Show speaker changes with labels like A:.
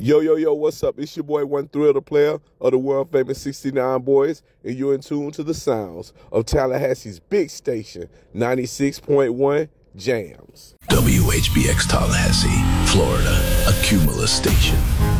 A: Yo, yo, yo, what's up? It's your boy, One Thrill, the player of the world famous 69 Boys, and you're in tune to the sounds of Tallahassee's big station, 96.1 Jams.
B: WHBX Tallahassee, Florida, a Cumulus station.